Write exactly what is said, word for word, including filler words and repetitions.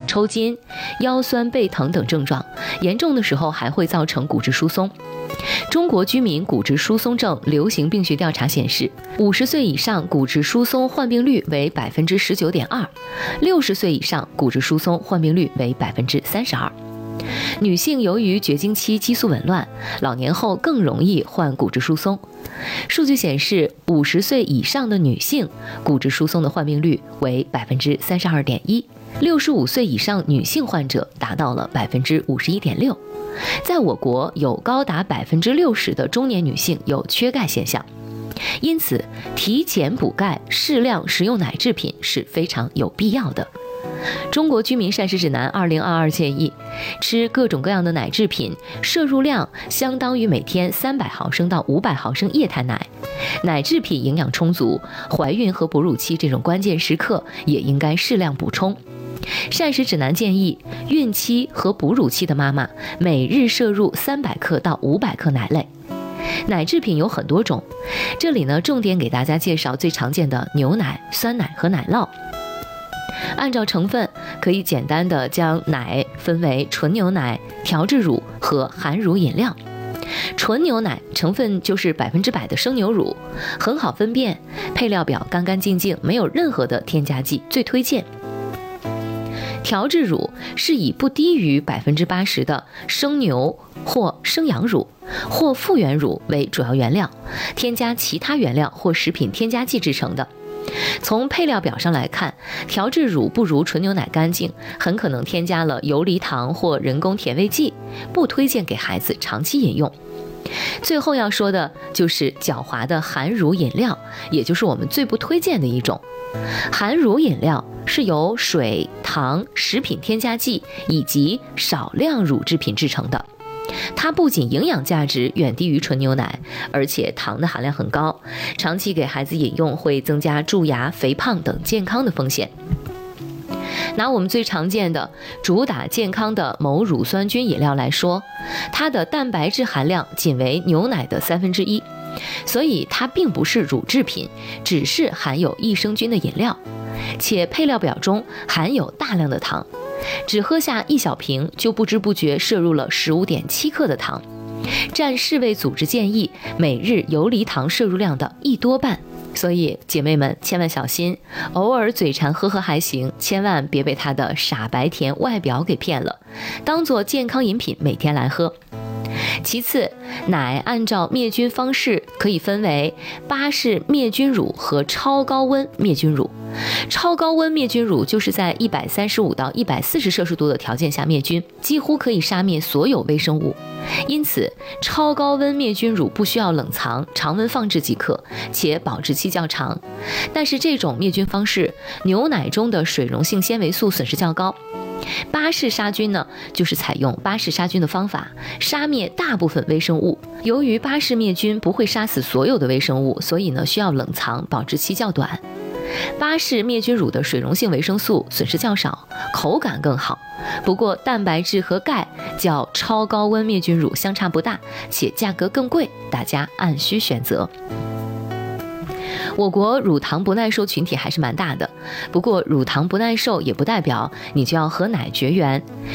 抽筋、腰酸背疼等症状，严重的时候还会造成骨质疏松。中国居民骨质疏松症流行病学调查显示，五十岁以上骨质疏松患病率为百分之十九点二，六十岁以上骨质疏松患病率为百分之三十二。女性由于绝经期激素紊乱，老年后更容易患骨质疏松。数据显示，五十岁以上的女性骨质疏松的患病率为百分之三十二点一，六十五岁以上女性患者达到了百分之五十一点六。在我国，有高达百分之六十的中年女性有缺钙现象，因此提前补钙、适量食用奶制品是非常有必要的。中国居民膳食指南二零二二建议，吃各种各样的奶制品，摄入量相当于每天三百毫升到五百毫升液态奶。奶制品营养充足，怀孕和哺乳期这种关键时刻也应该适量补充。膳食指南建议，孕期和哺乳期的妈妈每日摄入三百克到五百克奶类。奶制品有很多种，这里呢重点给大家介绍最常见的牛奶、酸奶和奶酪。按照成分，可以简单的将奶分为纯牛奶、调制乳和含乳饮料。纯牛奶成分就是百分之百的生牛乳，很好分辨，配料表干干净净，没有任何的添加剂，最推荐。调制乳是以不低于百分之八十的生牛或生羊乳或复原乳为主要原料，添加其他原料或食品添加剂制成的。从配料表上来看，调制乳不如纯牛奶干净，很可能添加了游离糖或人工甜味剂，不推荐给孩子长期饮用。最后要说的就是狡猾的含乳饮料，也就是我们最不推荐的一种。含乳饮料是由水、糖、食品添加剂以及少量乳制品制成的，它不仅营养价值远低于纯牛奶，而且糖的含量很高，长期给孩子饮用会增加蛀牙、肥胖等健康的风险。拿我们最常见的主打健康的某乳酸菌饮料来说，它的蛋白质含量仅为牛奶的三分之一，所以它并不是乳制品，只是含有益生菌的饮料，且配料表中含有大量的糖，只喝下一小瓶就不知不觉摄入了 十五点七克的糖，占世卫组织建议每日游离糖摄入量的一多半。所以姐妹们千万小心，偶尔嘴馋喝喝还行，千万别被它的傻白甜外表给骗了，当做健康饮品每天来喝。其次，奶按照灭菌方式可以分为巴氏灭菌乳和超高温灭菌乳。超高温灭菌乳就是在一百三十五到一百四十摄氏度的条件下灭菌，几乎可以杀灭所有微生物。因此，超高温灭菌乳不需要冷藏，常温放置即可，且保质期较长。但是这种灭菌方式，牛奶中的水溶性纤维素损失较高。巴氏杀菌呢，就是采用巴氏杀菌的方法，杀灭大部分微生物。由于巴氏灭菌不会杀死所有的微生物，所以呢需要冷藏，保质期较短。巴氏灭菌乳的水溶性维生素损失较少，口感更好。不过蛋白质和钙较超高温灭菌乳相差不大，且价格更贵，大家按需选择。我国乳糖不耐受群体还是蛮大的，不过乳糖不耐受也不代表你就要和奶绝缘。